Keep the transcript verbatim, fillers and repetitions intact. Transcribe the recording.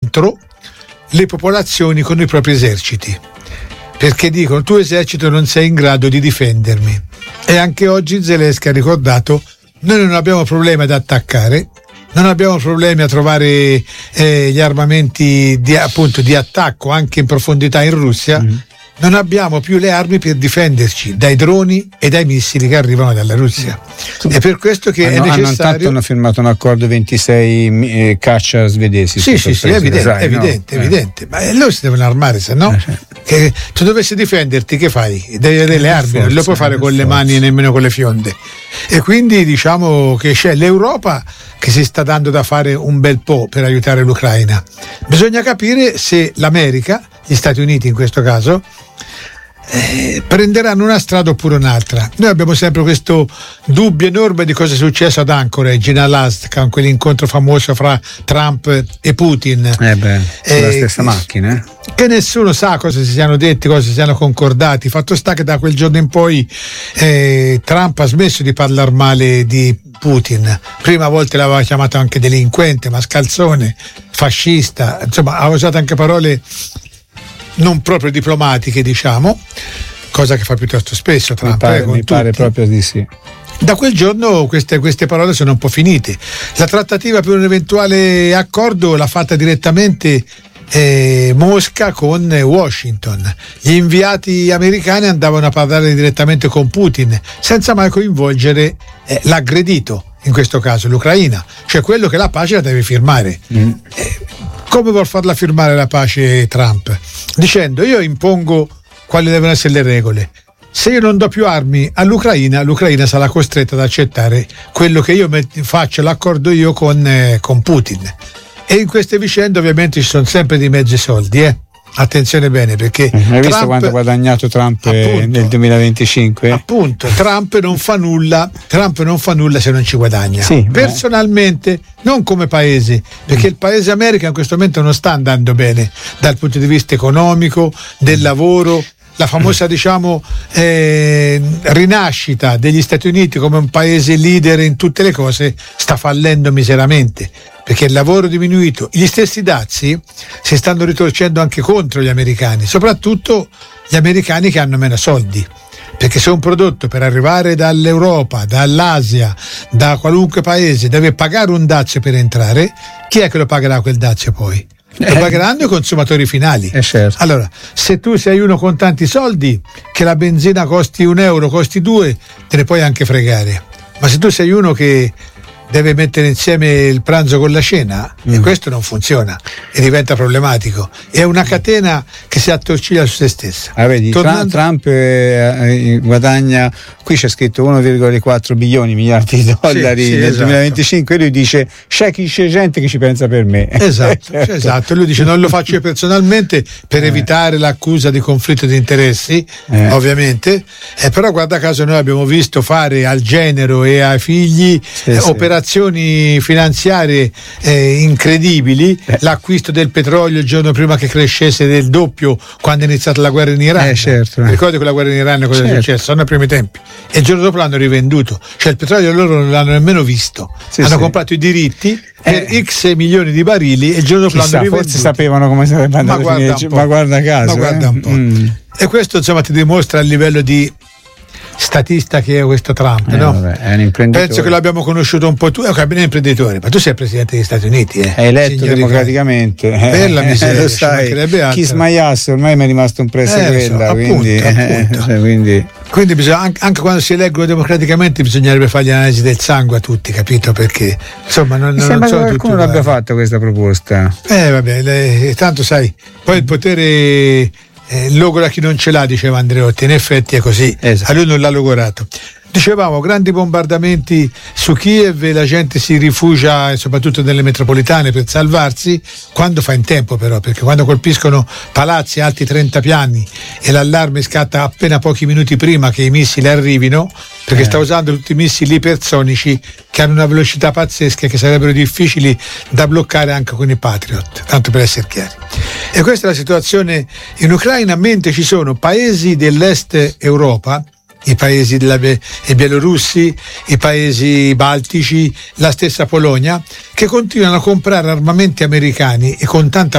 contro le popolazioni con i propri eserciti, perché dicono: tu esercito non sei in grado di difendermi. E anche oggi Zelensky ha ricordato: noi non abbiamo problemi ad attaccare, non abbiamo problemi a trovare eh, gli armamenti di, appunto, di attacco anche in profondità in Russia. Mm. Non abbiamo più le armi per difenderci dai droni e dai missili che arrivano dalla Russia. È per questo che hanno, è necessario. Hanno intanto hanno firmato un accordo ventisei eh, caccia svedesi. Sì, sì, sì, è evidente, sai, evidente, no? evidente. Ma loro si devono armare, se no, eh, che tu dovessi difenderti, che fai? Devi avere le armi, forza, non lo puoi fare con forza. le mani e nemmeno con le fionde. E quindi diciamo che c'è l'Europa che si sta dando da fare un bel po' per aiutare l'Ucraina. Bisogna capire se l'America, gli Stati Uniti in questo caso, Eh, prenderanno una strada oppure un'altra. Noi abbiamo sempre questo dubbio enorme di cosa è successo ad Anchorage in Alaska, con quell'incontro famoso fra Trump e Putin. Eh beh, eh, la stessa macchina. Eh? Che nessuno sa cosa si siano detti, cosa si siano concordati. Fatto sta che da quel giorno in poi eh, Trump ha smesso di parlare male di Putin. Prima a volte l'aveva chiamato anche delinquente, mascalzone, fascista, insomma ha usato anche parole non proprio diplomatiche, diciamo, cosa che fa piuttosto spesso Trump. Mi pare, eh, con mi pare proprio di sì. Da quel giorno queste, queste parole sono un po' finite. La trattativa per un eventuale accordo l'ha fatta direttamente eh, Mosca con Washington. Gli inviati americani andavano a parlare direttamente con Putin senza mai coinvolgere eh, l'aggredito, in questo caso l'Ucraina, cioè quello che la pace la deve firmare. Mm. Eh, come vuol farla firmare la pace Trump? Dicendo: io impongo quali devono essere le regole. Se io non do più armi all'Ucraina, l'Ucraina sarà costretta ad accettare quello che io faccio l'accordo io con, eh, con Putin. E in queste vicende ovviamente ci sono sempre di mezzi soldi, eh? Attenzione bene, perché hai Trump, visto quanto ha guadagnato Trump appunto, nel duemilaventicinque? Appunto, Trump non fa nulla, Trump non fa nulla se non ci guadagna. Sì, personalmente, beh. non come paese, perché mm. il paese America in questo momento non sta andando bene dal punto di vista economico, del lavoro. La famosa, diciamo, eh, rinascita degli Stati Uniti come un paese leader in tutte le cose sta fallendo miseramente, perché il lavoro è diminuito. Gli stessi dazi si stanno ritorcendo anche contro gli americani, soprattutto gli americani che hanno meno soldi, perché se un prodotto per arrivare dall'Europa, dall'Asia, da qualunque paese deve pagare un dazio per entrare, chi è che lo pagherà quel dazio poi? Lo pagheranno i consumatori finali. Eh certo. Allora, se tu sei uno con tanti soldi, che la benzina costi un euro, costi due, te ne puoi anche fregare. Ma se tu sei uno che deve mettere insieme il pranzo con la cena, mm. e questo non funziona e diventa problematico. È una catena che si attorciglia su se stessa. Ah, vedi, Tornando... Trump eh, guadagna, qui c'è scritto uno virgola quattro bilioni miliardi di dollari sì, sì, nel esatto. duemilaventicinque, e lui dice: c'è chi c'è gente che ci pensa per me. Esatto, esatto. Lui dice: non lo faccio io personalmente per eh. evitare l'accusa di conflitto di interessi, eh. ovviamente, eh, però guarda caso noi abbiamo visto fare al genero e ai figli sì, eh, sì. operazioni finanziarie eh, incredibili, eh. l'acquisto del petrolio il giorno prima che crescesse del doppio quando è iniziata la guerra in Iran. Eh, certo. Ricordi quella guerra in Iran cosa certo. è successo? Sono ai primi tempi e il giorno dopo l'hanno rivenduto, cioè il petrolio loro non l'hanno nemmeno visto, sì, hanno sì. comprato i diritti per eh. x milioni di barili e il giorno dopo Chissà, l'hanno rivenduto. Forse sapevano come sarebbe andato ma a finire, ma guarda caso, ma guarda eh? un po'. Mm. E questo insomma ti dimostra il livello di statista che è questo Trump, eh, no? Vabbè, è un imprenditore. Penso che l'abbiamo conosciuto un po' tu, è un imprenditore, ma tu sei presidente degli Stati Uniti, eh? È eletto democraticamente, per la miseria, lo sai, chi smagliasse ormai mi è rimasto un preso eh, quella, so, quindi, appunto, appunto. Eh, quindi quindi bisogna, anche, anche quando si eleggono democraticamente bisognerebbe fare gli analisi del sangue a tutti, capito? Perché insomma non, mi non sembra sono che qualcuno tutti l'abbia fatto questa proposta. Eh vabbè, le, tanto sai, poi il potere Eh, logora chi non ce l'ha, diceva Andreotti, in effetti è così, esatto. A lui non l'ha logorato. Dicevamo, grandi bombardamenti su Kiev e la gente si rifugia soprattutto nelle metropolitane per salvarsi, quando fa in tempo però, perché quando colpiscono palazzi alti trenta piani e l'allarme scatta appena pochi minuti prima che i missili arrivino, perché eh. sta usando tutti i missili ipersonici che hanno una velocità pazzesca e che sarebbero difficili da bloccare anche con i Patriot, tanto per essere chiari. E questa è la situazione in Ucraina, mentre ci sono paesi dell'est Europa, i paesi della Be- i bielorussi, i paesi baltici, la stessa Polonia, che continuano a comprare armamenti americani e con tanta